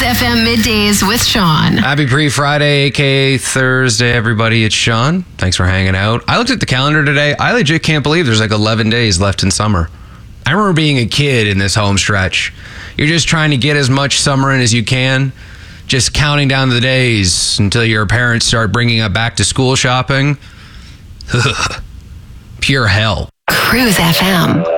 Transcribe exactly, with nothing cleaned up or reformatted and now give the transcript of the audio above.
F M Middays with Sean. Happy pre-Friday, aka Thursday, everybody. It's Sean. Thanks for hanging out. I looked at the calendar today. I legit can't believe there's like eleven days left in summer. I remember being a kid in this home stretch. You're just trying to get as much summer in as you can, just counting down the days until your parents start bringing up back to school shopping. Pure hell. Cruise F M.